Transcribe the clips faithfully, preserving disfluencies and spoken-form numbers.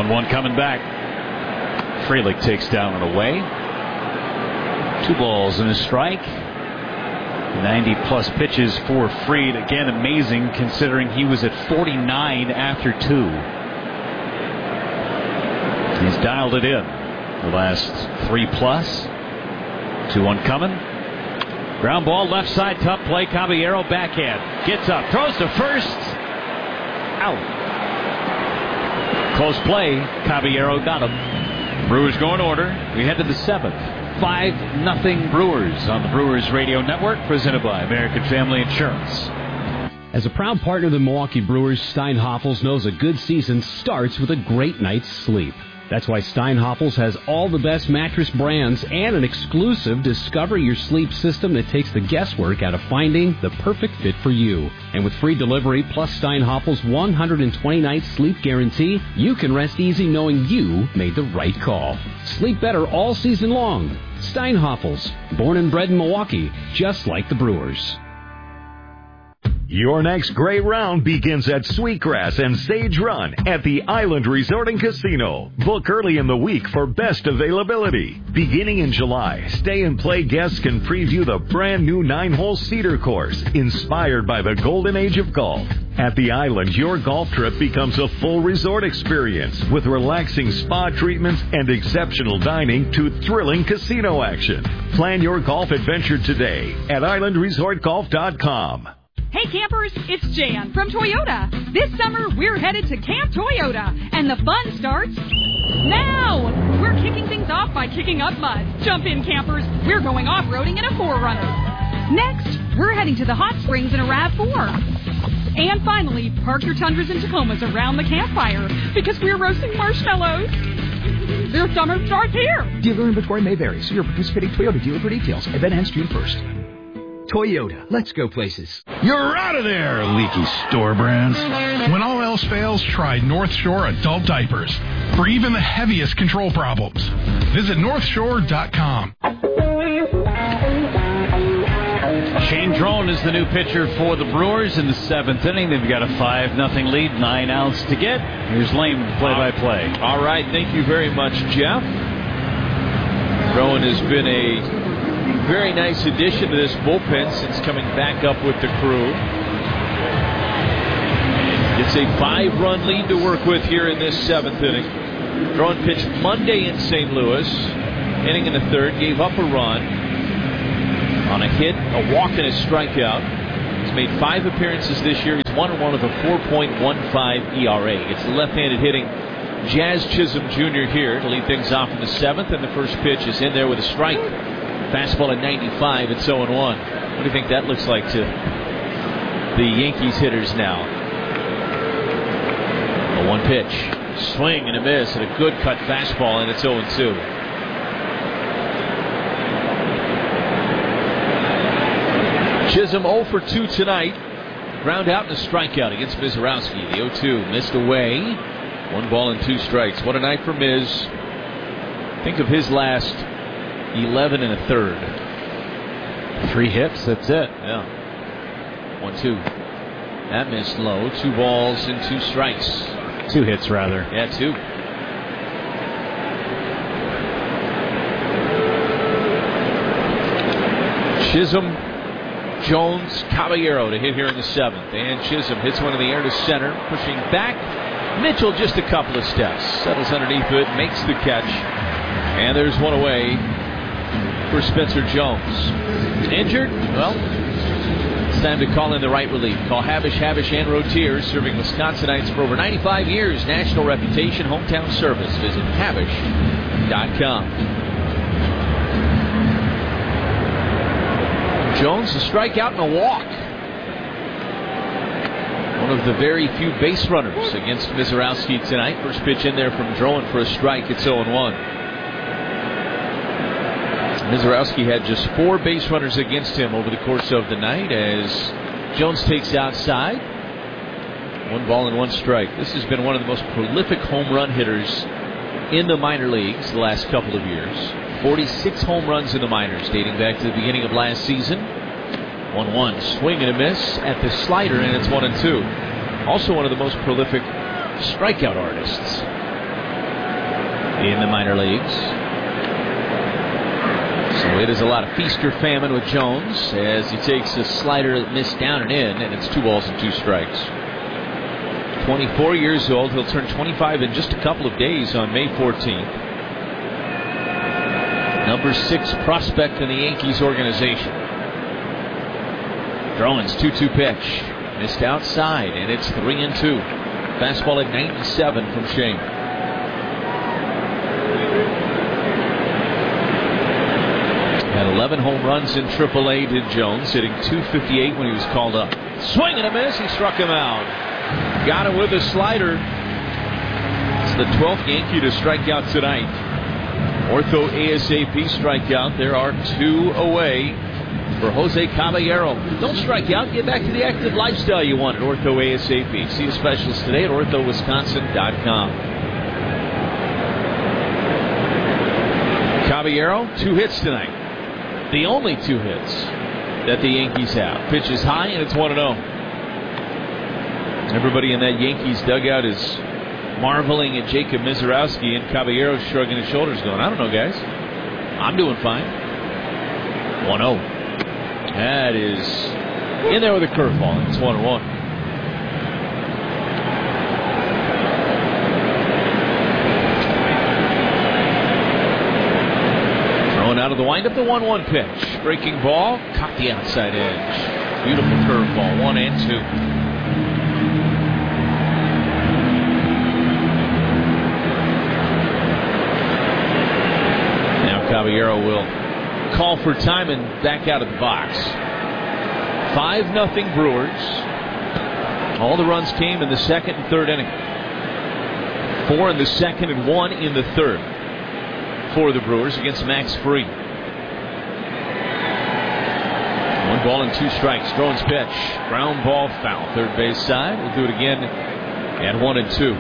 one one coming back. Frelick takes down and away. Two balls and a strike. ninety plus pitches for Fried. Again, amazing considering he was at forty-nine after two. He's dialed it in the last three plus. two one coming. Ground ball left side, tough play. Caballero backhand. Gets up, throws to first. Out. Close play. Caballero got him. Brewers go in order. We head to the seventh. five nothing Brewers on the Brewers Radio Network, presented by American Family Insurance. As a proud partner of the Milwaukee Brewers, Steinhoffels knows a good season starts with a great night's sleep. That's why Steinhoffels has all the best mattress brands and an exclusive Discover Your Sleep system that takes the guesswork out of finding the perfect fit for you. And with free delivery plus Steinhoffels' one hundred twenty night sleep guarantee, you can rest easy knowing you made the right call. Sleep better all season long. Steinhoffels, born and bred in Milwaukee, just like the Brewers. Your next great round begins at Sweetgrass and Sage Run at the Island Resort and Casino. Book early in the week for best availability. Beginning in July, Stay and Play guests can preview the brand new nine-hole Cedar course, inspired by the golden age of golf. At the Island, your golf trip becomes a full resort experience with relaxing spa treatments and exceptional dining to thrilling casino action. Plan your golf adventure today at island resort golf dot com. Hey campers, it's Jan from Toyota. This summer, we're headed to Camp Toyota, and the fun starts now. We're kicking things off by kicking up mud. Jump in, campers. We're going off-roading in a four runner. Next, we're heading to the hot springs in a RAV four. And finally, park your Tundras and Tacomas around the campfire because we're roasting marshmallows. Their summer starts here. Dealer inventory may vary. See your participating Toyota dealer for details. Event ends June first. Toyota. Let's go places. You're out of there, leaky store brands. When all else fails, try North Shore Adult Diapers for even the heaviest control problems. Visit north shore dot com. Shane Drone is the new pitcher for the Brewers in the seventh inning. They've got a five nothing lead, nine outs to get. Here's Lane, play-by-play. All right, thank you very much, Jeff. Drone has been a very nice addition to this bullpen since coming back up with the crew. It's a five-run lead to work with here in this seventh inning. Drone pitched Monday in Saint Louis. Inning in the third, gave up a run on a hit, a walk, and a strikeout. He's made five appearances this year. He's one and one with a four point one five E R A. It's the left-handed hitting Jazz Chisholm Junior here to lead things off in the seventh, and the first pitch is in there with a strike. Fastball at ninety-five. It's oh and one. What do you think that looks like to the Yankees hitters now? A one pitch. Swing and a miss and a good cut fastball, and it's oh and two. Chisholm oh for two tonight. Ground out and a strikeout against Mizorowski. The oh two missed away. One ball and two strikes. What a night for Miz. Think of his last eleven and a third. Three hits, that's it. Yeah. One, two. That missed low. Two balls and two strikes. Two hits, rather. Yeah, two. Chisholm, Jones, Caballero to hit here in the seventh. And Chisholm hits one in the air to center, pushing back. Mitchell just a couple of steps. Settles underneath it, makes the catch. And there's one away for Spencer Jones. Injured? Well, it's time to call in the right relief. Call Havish, Havish, and Rotiers, serving Wisconsinites for over ninety-five years. National reputation, hometown service. Visit Havish dot com. Jones, a strikeout and a walk. One of the very few base runners against Mizorowski tonight. First pitch in there from Drowan for a strike. It's oh and one. Mizorowski had just four base runners against him over the course of the night as Jones takes outside. One ball and one strike. This has been one of the most prolific home run hitters in the minor leagues the last couple of years. forty-six home runs in the minors dating back to the beginning of last season. one one. Swing and a miss at the slider, and it's one and two. Also one of the most prolific strikeout artists in the minor leagues. So it is a lot of feast or famine with Jones as he takes a slider that missed down and in, and it's two balls and two strikes. twenty-four years old. He'll turn twenty-five in just a couple of days on May fourteenth. Number six prospect in the Yankees organization. Drowan's two two pitch. Missed outside, and it's three and two. Fastball at ninety-seven from Shane. Had eleven home runs in triple A, did Jones, hitting two fifty-eight when he was called up. Swing and a miss. He struck him out. Got him with a slider. It's the twelfth Yankee to strike out tonight. Ortho ASAP strikeout. There are two away for Jose Caballero. Don't strike out. Get back to the active lifestyle you want at Ortho ASAP. See a specialist today at ortho wisconsin dot com. Caballero, two hits tonight. The only two hits that the Yankees have. Pitch is high, and it's one and oh. Everybody in that Yankees dugout is marveling at Jacob Mizorowski, and Caballero shrugging his shoulders going, I don't know, guys. I'm doing fine. one oh. That is in there with a curveball, and it's one and one. Throwing out of the windup, the one one pitch. Breaking ball, caught the outside edge. Beautiful curveball, one and two. Caballero will call for time and back out of the box. five nothing Brewers. All the runs came in the second and third inning. Four in the second and one in the third for the Brewers against Max Fried. One ball and two strikes. Drowan's pitch. Ground ball foul. Third base side. We'll do it again at one and two.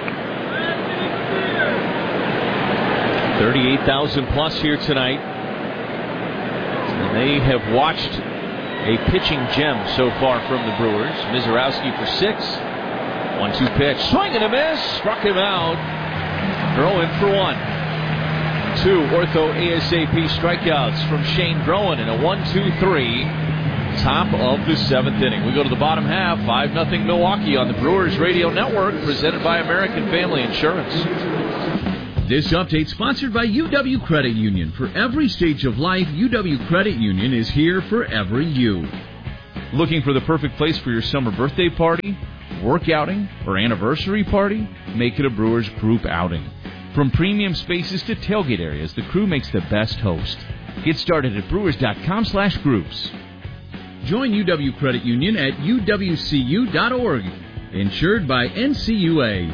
thirty-eight thousand plus here tonight. And they have watched a pitching gem so far from the Brewers. Mizorowski for six. one two pitch. Swing and a miss. Struck him out. Drowan for one. Two Ortho ASAP strikeouts from Shane Drowan in a one two three. Top of the seventh inning. We go to the bottom half. five nothing Milwaukee on the Brewers Radio Network, presented by American Family Insurance. This update sponsored by U W Credit Union. For every stage of life, U W Credit Union is here for every you. Looking for the perfect place for your summer birthday party, work outing, or anniversary party? Make it a Brewers group outing. From premium spaces to tailgate areas, the crew makes the best host. Get started at brewers dot com slash groups. Join U W Credit Union at U W C U dot org. Insured by N C U A.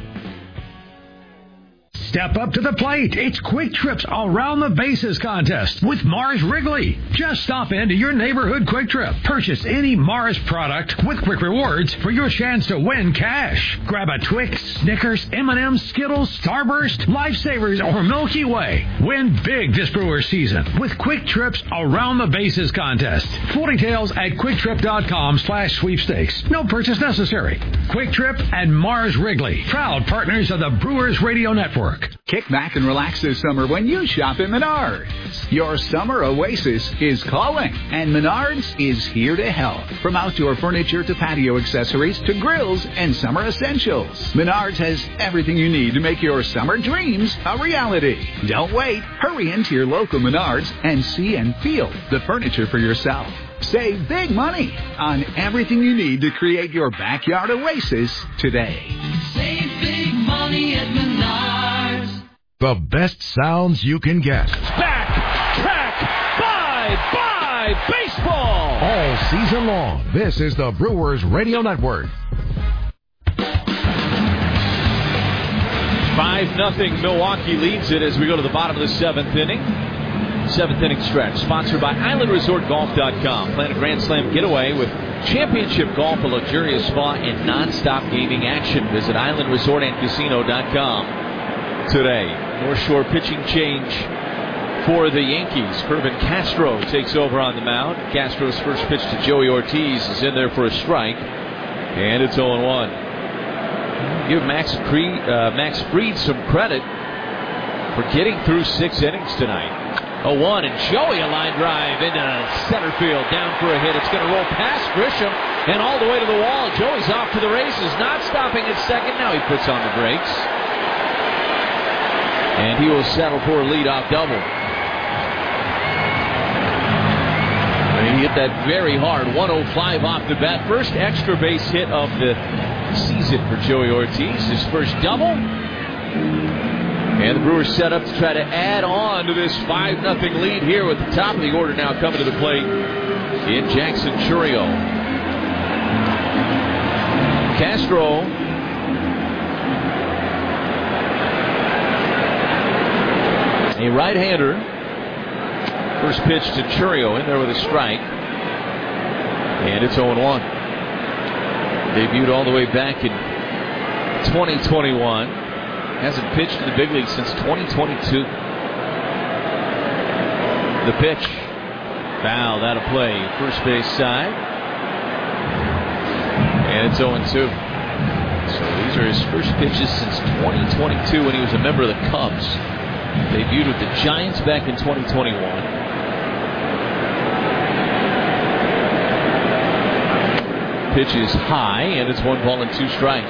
Step up to the plate. It's Quick Trips Around the Bases contest with Mars Wrigley. Just stop into your neighborhood Quick Trip. Purchase any Mars product with Quick Rewards for your chance to win cash. Grab a Twix, Snickers, M and M's, Skittles, Starburst, Lifesavers, or Milky Way. Win big this Brewer season with Quick Trips Around the Bases contest. Full details at quick trip dot com slash sweepstakes. No purchase necessary. Quick Trip and Mars Wrigley, proud partners of the Brewers Radio Network. Kick back and relax this summer when you shop at Menards. Your summer oasis is calling, and Menards is here to help. From outdoor furniture to patio accessories to grills and summer essentials, Menards has everything you need to make your summer dreams a reality. Don't wait. Hurry into your local Menards and see and feel the furniture for yourself. Save big money on everything you need to create your backyard oasis today. Save big money at Menards. The best sounds you can get. Back, track, bye, bye, baseball. All season long, this is the Brewers Radio Network. five nothing Milwaukee leads it as we go to the bottom of the seventh inning. Seventh inning stretch, sponsored by Island Resort Golf dot com. Plan a Grand Slam getaway with championship golf, a luxurious spa, and non-stop gaming action. Visit Island Resort and Casino dot com today. North Shore pitching change for the Yankees. Kervin Castro takes over on the mound. Castro's first pitch to Joey Ortiz is in there for a strike, and it's oh and one. Give Max Fried, uh, Max Fried some credit. for getting through six innings tonight. A one, and Joey a line drive into center field, down for a hit. It's going to roll past Grisham and all the way to the wall. Joey's off to the races, not stopping at second. Now he puts on the brakes, and he will settle for a leadoff double. And he hit that very hard, one oh five off the bat. First extra base hit of the season for Joey Ortiz. His first double. And the Brewers set up to try to add on to this five nothing lead here with the top of the order now coming to the plate in Jackson Chourio. Castro a right-hander. First pitch to Chourio in there with a strike. And it's oh one. Debuted all the way back in twenty twenty-one. Hasn't pitched in the big league since twenty twenty-two. The pitch. Foul, that'll play. First base side. And it's oh two. So these are his first pitches since twenty twenty-two when he was a member of the Cubs. Debuted with the Giants back in twenty twenty-one. Pitch is high, and it's one ball and two strikes.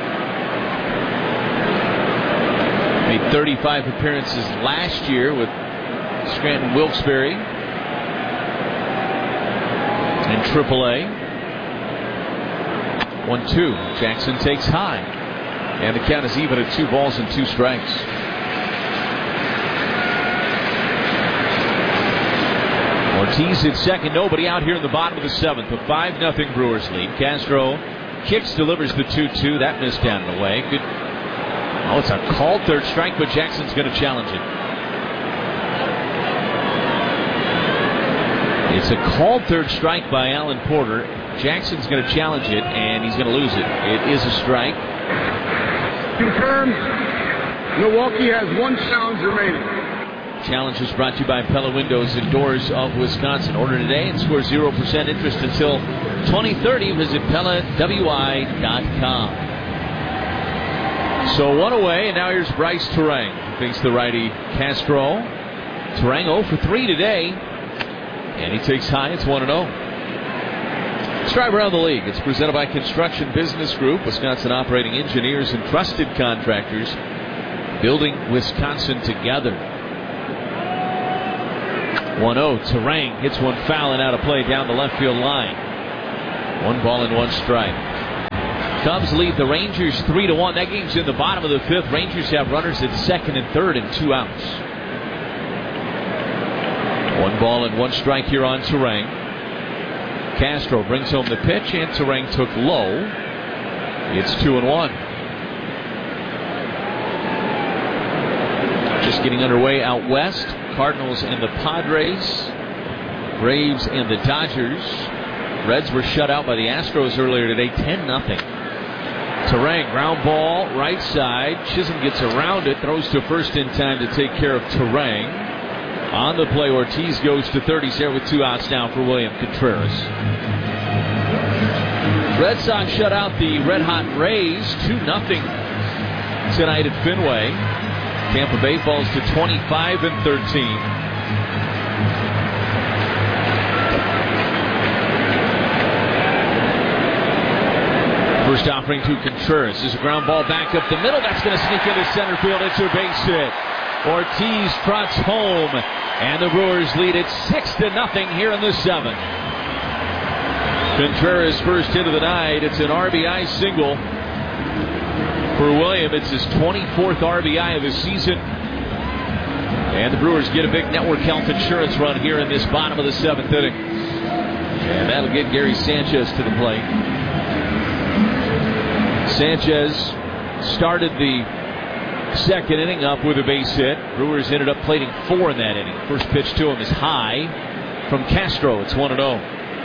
Made thirty-five appearances last year with Scranton Wilkes-Barre in triple A. one two. Jackson takes high. And the count is even at two balls and two strikes. Ortiz at second. Nobody out here in the bottom of the seventh. A five nothing Brewers lead. Castro kicks, delivers the two two. That missed down and away. Good. Oh, it's a called third strike, but Jackson's going to challenge it. It's a called third strike by Alan Porter. Jackson's going to challenge it, and he's going to lose it. It is a strike. Confirmed. Milwaukee has one challenge remaining. Challenge is brought to you by Pella Windows and Doors of Wisconsin. Order today and score zero percent interest until twenty thirty. Visit Pella W I dot com. So one away, and now here's Bryce Turang. Thinks the righty Castro. Turang oh for three today. And he takes high. It's one and oh. Let's drive around the league. It's presented by Construction Business Group, Wisconsin operating engineers and trusted contractors, building Wisconsin together. one oh. Turang hits one foul and out of play down the left field line. One ball and one strike. Cubs lead the Rangers three to one. That game's in the bottom of the fifth. Rangers have runners at second and third and two outs. One ball and one strike here on Turang. Castro brings home the pitch, and Turang took low. It's two and one. Just getting underway out west. Cardinals and the Padres. Braves and the Dodgers. Reds were shut out by the Astros earlier today, ten nothing. Turang, ground ball, right side. Chisholm gets around it, throws to first in time to take care of Turang. On the play, Ortiz goes to third. He's there with two outs now for William Contreras. Red Sox shut out the red-hot Rays, two nothing tonight at Fenway. Tampa Bay falls to twenty-five and thirteen. First offering to Contreras. There's a ground ball back up the middle. That's going to sneak into center field. It's a base hit. Ortiz trots home, and the Brewers lead it six to nothing here in the seventh. Contreras' first hit of the night. It's an R B I single for William. It's his twenty-fourth R B I of the season. And the Brewers get a big network health insurance run here in this bottom of the seventh inning. And that'll get Gary Sanchez to the plate. Sanchez started the second inning up with a base hit. Brewers ended up plating four in that inning. First pitch to him is high from Castro. It's one and oh.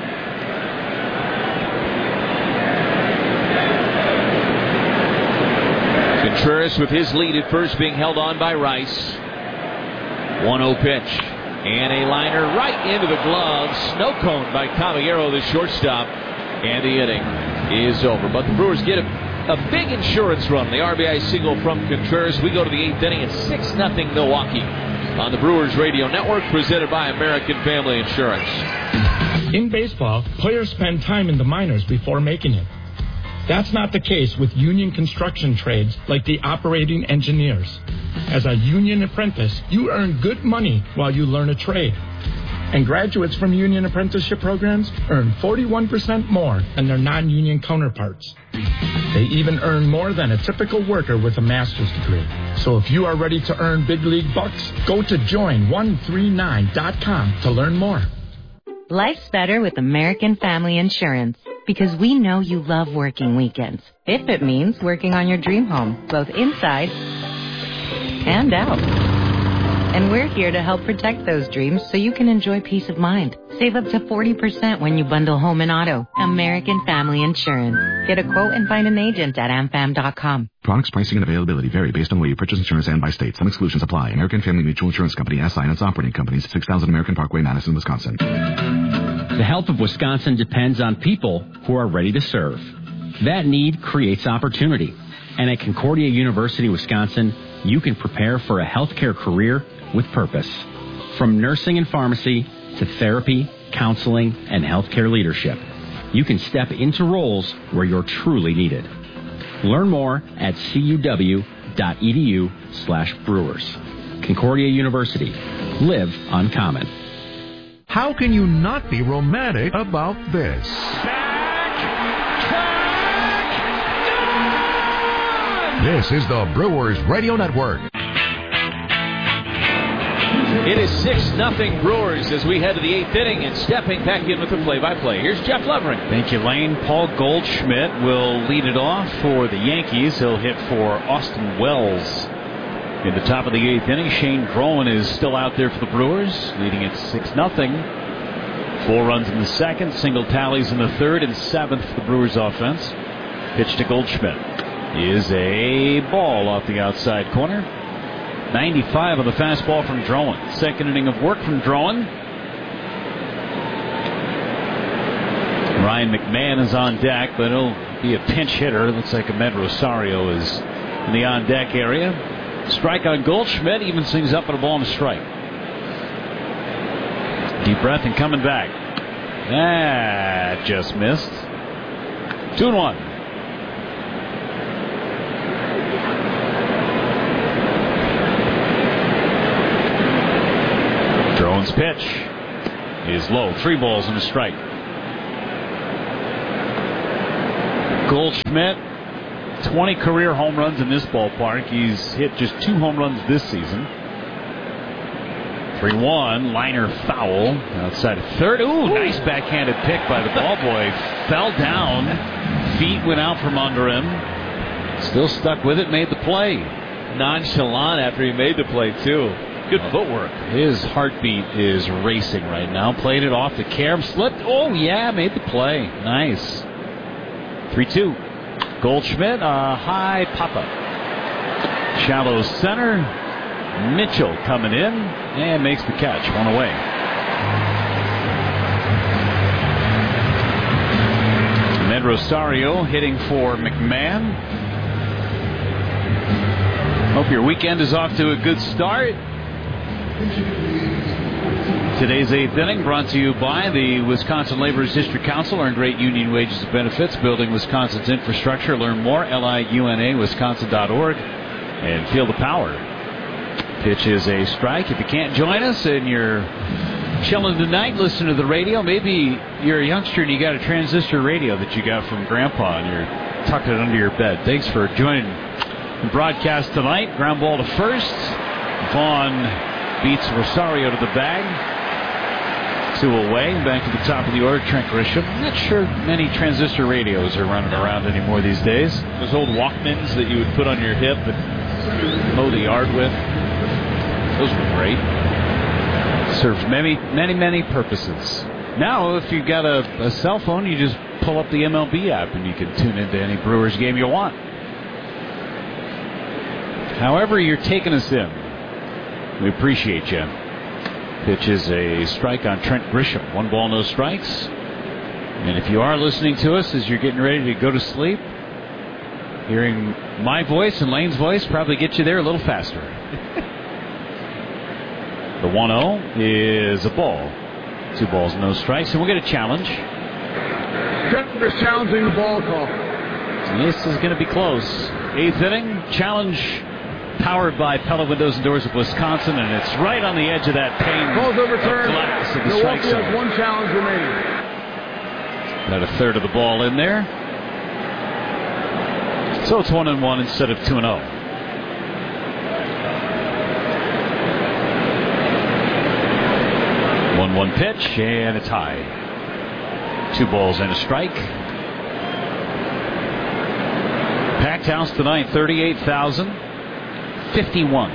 Contreras with his lead at first being held on by Rice. one oh pitch. And a liner right into the glove. Snow cone by Caballero, the shortstop. And the inning is over. But the Brewers get a A big insurance run. The R B I single from Contreras. We go to the eighth inning. It's six nothing Milwaukee on the Brewers Radio Network, presented by American Family Insurance. In baseball, players spend time in the minors before making it. That's not the case with union construction trades like the operating engineers. As a union apprentice, you earn good money while you learn a trade. And graduates from union apprenticeship programs earn forty-one percent more than their non-union counterparts. They even earn more than a typical worker with a master's degree. So if you are ready to earn big league bucks, go to join one three nine dot com to learn more. Life's better with American Family Insurance, because we know you love working weekends, if it means working on your dream home, both inside and out. And we're here to help protect those dreams so you can enjoy peace of mind. Save up to forty percent when you bundle home and auto. American Family Insurance. Get a quote and find an agent at am fam dot com. Products, pricing, and availability vary based on where you purchase insurance and by state. Some exclusions apply. American Family Mutual Insurance Company, S I and its operating companies, six thousand American Parkway, Madison, Wisconsin. The health of Wisconsin depends on people who are ready to serve. That need creates opportunity. And at Concordia University, Wisconsin, you can prepare for a healthcare career with purpose. From nursing and pharmacy to therapy, counseling, and healthcare leadership, you can step into roles where you're truly needed. Learn more at cuw.edu slash brewers. Concordia University. Live uncommon. How can you not be romantic about this? This is the Brewers Radio Network. It is six nothing Brewers as we head to the eighth inning, and stepping back in with the play-by-play. Here's Jeff Levering. Thank you, Lane. Paul Goldschmidt will lead it off for the Yankees. He'll hit for Austin Wells in the top of the eighth inning. Shane Drowan is still out there for the Brewers, leading it six nothing. Four runs in the second, single tallies in the third, and seventh for the Brewers offense. Pitch to Goldschmidt is a ball off the outside corner. ninety-five on the fastball from Drowan. Second inning of work from Drowan. Ryan McMahon is on deck, but he'll be a pinch hitter. Looks like Ahmed Rosario is in the on-deck area. Strike on Goldschmidt, even things up at a ball and a strike. Deep breath and coming back. Ah, just missed. Two and one. Drowan's pitch is low. Three balls and a strike. Goldschmidt, twenty career home runs in this ballpark. He's hit just two home runs this season. three one, liner foul outside of third. Ooh, nice backhanded pick by the ball boy. Fell down. Feet went out from under him. Still stuck with it, made the play. Nonchalant after he made the play, too. Good footwork. His heartbeat is racing right now. Played it off the carom, slipped. Oh, yeah, made the play. Nice. three two. Goldschmidt, a high pop-up. Shallow center. Mitchell coming in and makes the catch. One away. Ahmed Rosario hitting for McMahon. Hope your weekend is off to a good start. Today's eighth inning brought to you by the Wisconsin Laborers District Council. Earn great union wages and benefits, building Wisconsin's infrastructure. Learn more, L I U N A Wisconsin dot org, and feel the power. Pitch is a strike. If you can't join us and you're chilling tonight, listen to the radio. Maybe you're a youngster and you got a transistor radio that you got from Grandpa and you're tucked it under your bed. Thanks for joining the broadcast tonight. Ground ball to first. Vaughn beats Rosario to the bag. Two away. Back to the top of the order, Trent Grisham. I'm not sure many transistor radios are running around anymore these days. Those old Walkmans that you would put on your hip and mow the yard with. Those were great. Served many, many, many purposes. Now, if you've got a, a cell phone, you just pull up the M L B app and you can tune into any Brewers game you want. However you're taking us in, we appreciate you. Pitch is a strike on Trent Grisham. One ball, no strikes. And if you are listening to us as you're getting ready to go to sleep, Hearing my voice and Lane's voice probably get you there a little faster. The one oh is a ball. Two balls, no strikes, and we'll get a challenge. Denver's challenging the ball call. This is going to be close. Eighth inning, challenge powered by Pella Windows and Doors of Wisconsin, and it's right on the edge of that pane. Ball's overturned. Glass of the strike Milwaukee zone. has one challenge remaining. Got a third of the ball in there. So it's one and one instead of two and oh. one one pitch, and it's high. Two balls and a strike. Packed house tonight, thirty-eight thousand fifty-one.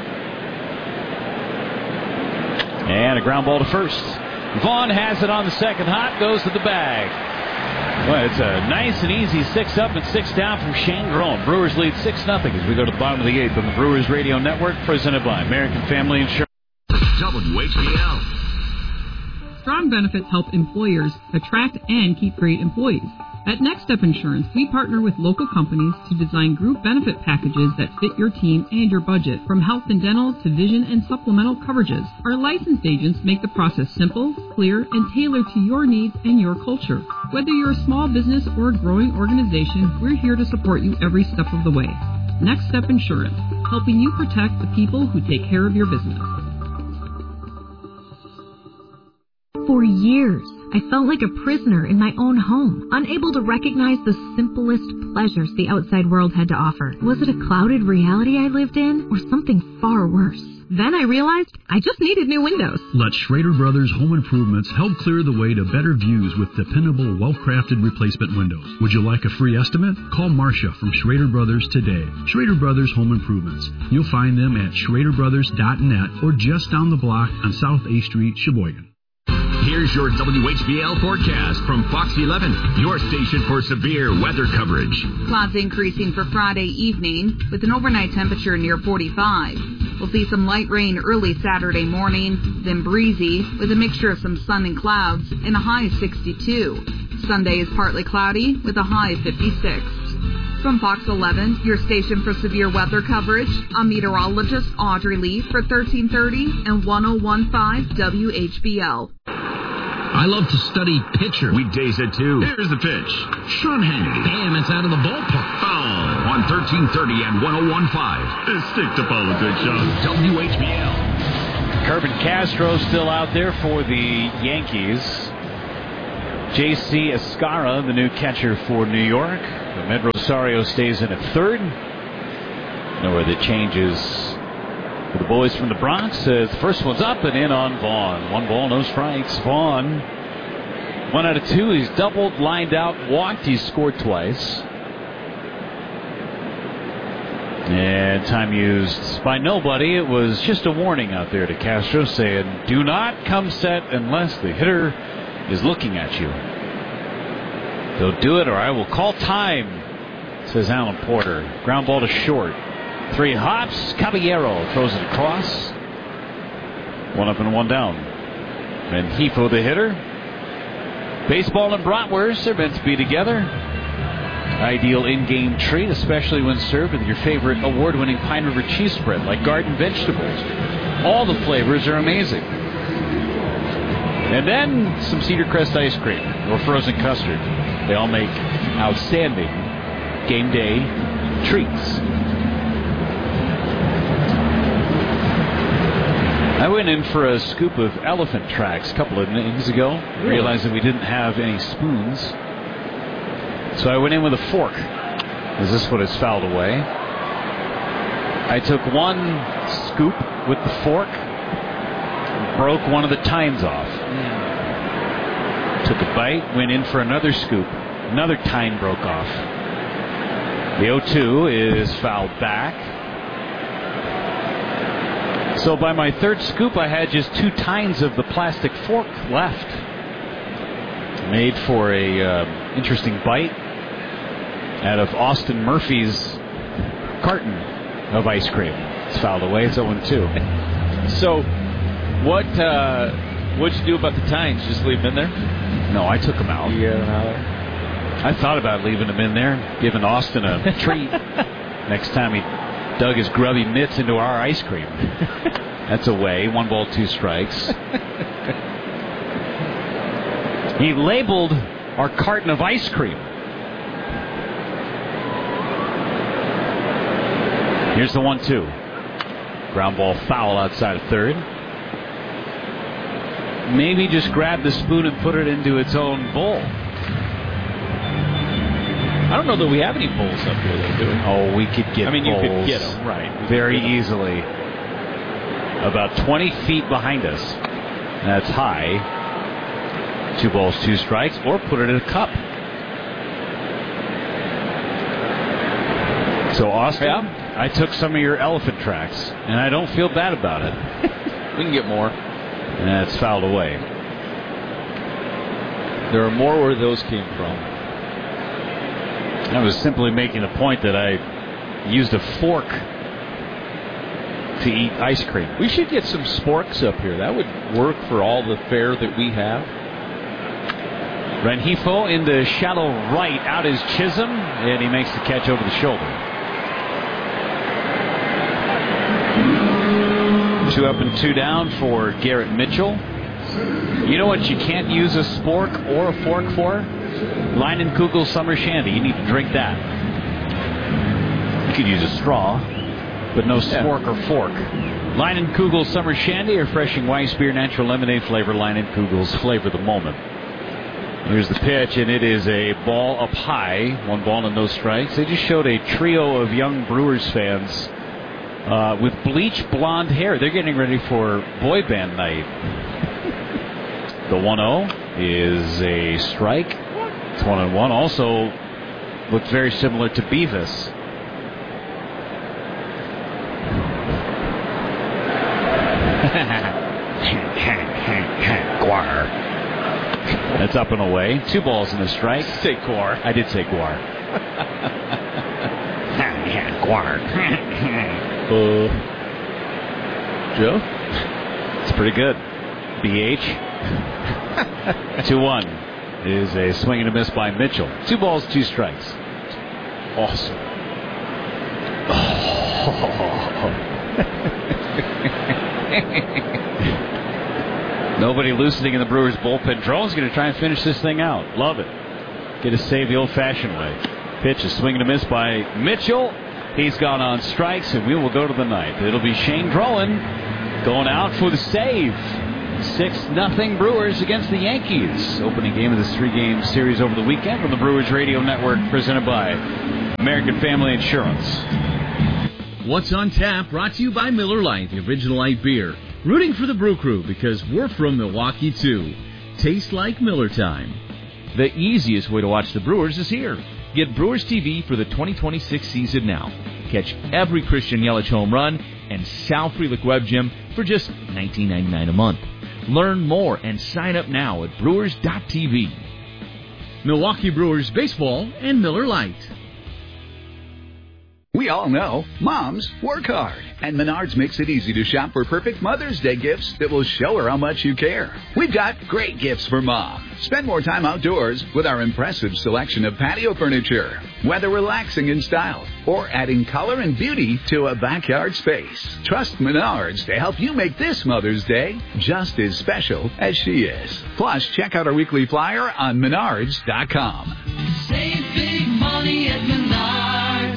And a ground ball to first. Vaughn has it on the second hop, goes to the bag. Well, it's a nice and easy six up and six down from Shane Groen. Brewers lead six nothing as we go to the bottom of the eighth on the Brewers Radio Network, presented by American Family Insurance. W H B L. Strong benefits help employers attract and keep great employees. At Next Step Insurance, we partner with local companies to design group benefit packages that fit your team and your budget, from health and dental to vision and supplemental coverages. Our licensed agents make the process simple, clear, and tailored to your needs and your culture. Whether you're a small business or a growing organization, we're here to support you every step of the way. Next Step Insurance, helping you protect the people who take care of your business. For years, I felt like a prisoner in my own home, unable to recognize the simplest pleasures the outside world had to offer. Was it a clouded reality I lived in, or something far worse? Then I realized I just needed new windows. Let Schrader Brothers Home Improvements help clear the way to better views with dependable, well-crafted replacement windows. Would you like a free estimate? Call Marcia from Schrader Brothers today. Schrader Brothers Home Improvements. You'll find them at schrader brothers dot net or just down the block on South A Street, Sheboygan. Here's your W H B L forecast from Fox eleven, your station for severe weather coverage. Clouds increasing for Friday evening with an overnight temperature near forty-five. We'll see some light rain early Saturday morning, then breezy with a mixture of some sun and clouds and a high of sixty-two. Sunday is partly cloudy with a high of fifty-six. From Fox eleven, your station for severe weather coverage, I'm meteorologist Audrey Lee for thirteen thirty and ten fifteen W H B L. I love to study pitcher. Weekdays at two. Here's the pitch. Sean Hannity. Damn, it's out of the ballpark. Foul on thirteen thirty and ten fifteen. Stick to ball a good shot. W H B L. Corbin Castro still out there for the Yankees. J C Escara, the new catcher for New York. Med Rosario stays in at third. Know where the changes for the boys from the Bronx. Uh, the first one's up and in on Vaughn. One ball, no strikes. Vaughn, one out of two. He's doubled, lined out, walked. He's scored twice. And time used by nobody. It was just a warning out there to Castro saying, do not come set unless the hitter is looking at you. Don't do it or I will call time, says Alan Porter. Ground ball to short. Three hops. Caballero throws it across. One up and one down. And Hifo the hitter. Baseball and bratwurst, they're meant to be together. Ideal in-game treat, especially when served with your favorite award-winning Pine River cheese spread, like garden vegetables. All the flavors are amazing. And then some Cedar Crest ice cream or frozen custard. They all make outstanding game day treats. I went in for a scoop of elephant tracks a couple of innings ago, really? Realizing we didn't have any spoons. So I went in with a fork. Is this what is fouled away? I took one scoop with the fork, broke one of the tines off. Took a bite, went in for another scoop. Another tine broke off. The oh two is fouled back. So by my third scoop, I had just two tines of the plastic fork left. Made for a uh, interesting bite out of Austin Murphy's carton of ice cream. It's fouled away. It's oh two. So, what uh, what'd you do about the tines? Just leave them in there? No, I took them out. Yeah. I thought about leaving him in there, giving Austin a treat next time he dug his grubby mitts into our ice cream. That's a way. One ball, two strikes. He labeled our carton of ice cream. Here's the one two. Ground ball foul outside of third. Maybe just grab the spoon and put it into its own bowl. I don't know that we have any bowls up here, though, do we? Oh, we could get I mean, bowls. you could get them, right. Very easily. About twenty feet behind us. That's high. Two balls, two strikes, or put it in a cup. So, Austin, yeah. I took some of your elephant tracks, and I don't feel bad about it. We can get more. And it's fouled away. There are more where those came from. I was simply making the point that I used a fork to eat ice cream. We should get some sporks up here. That would work for all the fare that we have. Rengifo in the shallow right, out is Chisholm, and he makes the catch over the shoulder. Two up and two down for Garrett Mitchell. You know what you can't use a spork or a fork for? Leinenkugel Summer Shandy. You need to drink that. You could use a straw, but no spork yeah. or fork. Leinenkugel Summer Shandy, refreshing Weiss beer, natural lemonade flavor. Leinenkugel's flavor the moment. Here's the pitch, and it is a ball up high. One ball and no strikes. They just showed a trio of young Brewers fans uh, with bleach blonde hair. They're getting ready for boy band night. The one oh is a strike. It's one and one. Also looks very similar to Beavis. Guar. That's up and away. Two balls and a strike. Say Guar. I did say Guar. Guar. uh, Joe? It's pretty good. B H. two one is a swing and a miss by Mitchell. Two balls, two strikes. Awesome. Nobody loosening in the Brewers bullpen. Drone's going to try and finish this thing out. Love it. Get a save the old-fashioned way. Pitch, a swing and a miss by Mitchell. He's gone on strikes, and we will go to the ninth. It'll be Shane Drowan going out for the save. six nothing Brewers against the Yankees. Opening game of this three-game series over the weekend from the Brewers Radio Network, presented by American Family Insurance. What's on Tap, brought to you by Miller Lite, the original light beer. Rooting for the Brew Crew because we're from Milwaukee, too. Taste like Miller time. The easiest way to watch the Brewers is here. Get Brewers T V for the twenty twenty-six season now. Catch every Christian Yelich home run and Sal Frelick Web Gym for just nineteen ninety-nine a month. Learn more and sign up now at brewers dot t v. Milwaukee Brewers Baseball and Miller Lite. We all know moms work hard, and Menards makes it easy to shop for perfect Mother's Day gifts that will show her how much you care. We've got great gifts for Mom. Spend more time outdoors with our impressive selection of patio furniture, whether relaxing in style or adding color and beauty to a backyard space. Trust Menards to help you make this Mother's Day just as special as she is. Plus, check out our weekly flyer on menards dot com. Save big money at Menards.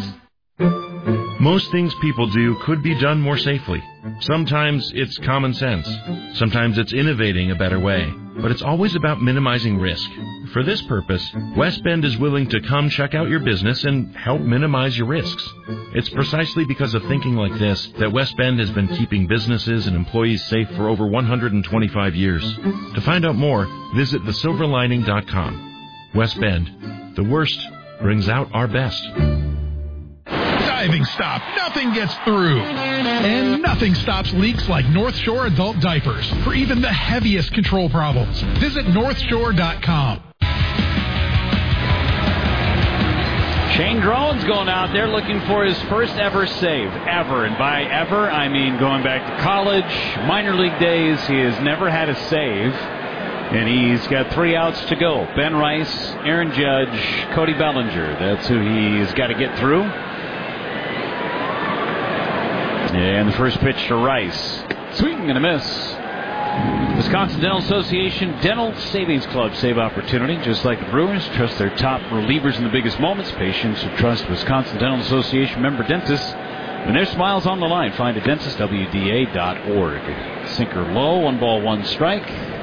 Most things people do could be done more safely. Sometimes it's common sense. Sometimes it's innovating a better way. But it's always about minimizing risk. For this purpose, West Bend is willing to come check out your business and help minimize your risks. It's precisely because of thinking like this that West Bend has been keeping businesses and employees safe for over one hundred twenty-five years. To find out more, visit the silver lining dot com. West Bend, the worst brings out our best. Diving stop. Nothing gets through. And nothing stops leaks like North Shore adult diapers for even the heaviest control problems. Visit north shore dot com. Shane Drowan's going out there looking for his first ever save, ever. And by ever, I mean going back to college, minor league days. He has never had a save. And he's got three outs to go. Ben Rice, Aaron Judge, Cody Bellinger. That's who he's got to get through. And the first pitch to Rice. Swing and a miss. Wisconsin Dental Association Dental Savings Club save opportunity. Just like the Brewers, trust their top relievers in the biggest moments. Patients who trust Wisconsin Dental Association member dentists. When their smile's on the line, find a dentist, W D A dot org. Sinker low, one ball, one strike.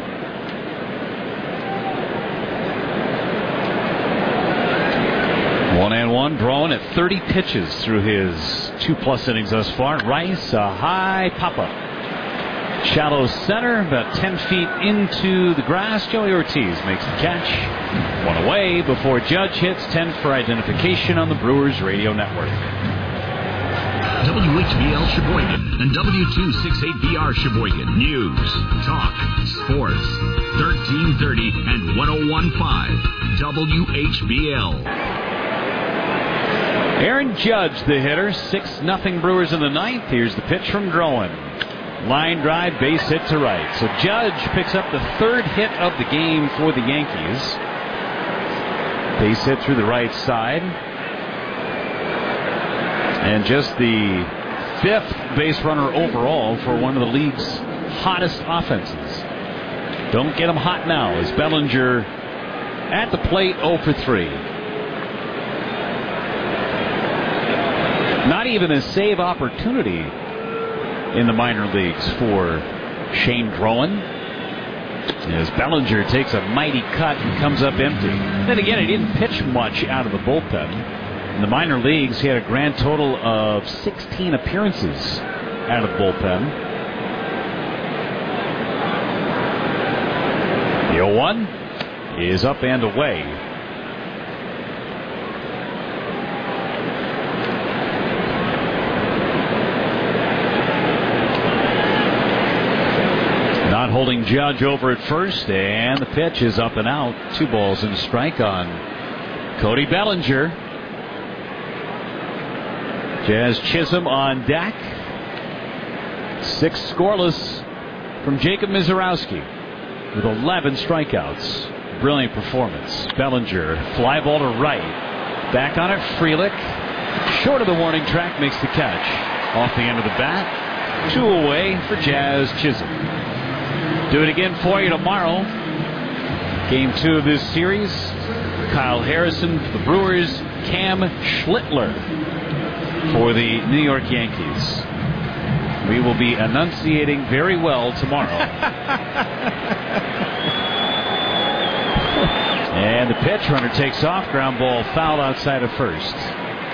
One and one, drawing at thirty pitches through his two-plus innings thus far. Rice, a high pop-up. Shallow center, about ten feet into the grass. Joey Ortiz makes the catch. One away before Judge hits ten for identification on the Brewers Radio Network. W H B L Sheboygan and W two sixty-eight B R Sheboygan. News, talk, sports. thirteen thirty and ten fifteen. W H B L. Aaron Judge, the hitter. six nothing Brewers in the ninth. Here's the pitch from Drowan. Line drive, base hit to right. So Judge picks up the third hit of the game for the Yankees. Base hit through the right side. And just the fifth base runner overall for one of the league's hottest offenses. Don't get him hot now as Bellinger at the plate, oh for three. Not even a save opportunity in the minor leagues for Shane Drowan. As Bellinger takes a mighty cut and comes up empty. Then again, he didn't pitch much out of the bullpen. In the minor leagues, he had a grand total of sixteen appearances out of the bullpen. The oh one is up and away. Not holding Judge over at first, and the pitch is up and out. Two balls and a strike on Cody Bellinger. Jazz Chisholm on deck. Six scoreless from Jacob Mizorowski with eleven strikeouts. Brilliant performance. Bellinger, fly ball to right. Back on it, Frelick. Short of the warning track, makes the catch. Off the end of the bat. Two away for Jazz Chisholm. Do it again for you tomorrow. Game two of this series. Kyle Harrison for the Brewers. Cam Schlittler for the New York Yankees. We will be enunciating very well tomorrow. And the pitch runner takes off. Ground ball foul outside of first.